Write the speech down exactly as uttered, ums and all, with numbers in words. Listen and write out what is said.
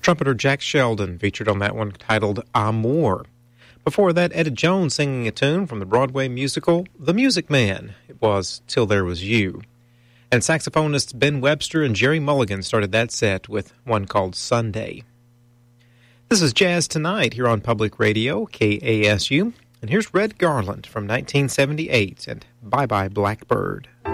Trumpeter Jack Sheldon featured on that one titled Amor. Before that, Etta Jones singing a tune from the Broadway musical The Music Man. It was Till There Was You. And saxophonists Ben Webster and Jerry Mulligan started that set with one called Sunday. This is Jazz Tonight here on Public Radio, K A S U. And here's Red Garland from nineteen seventy-eight and Bye Bye Blackbird.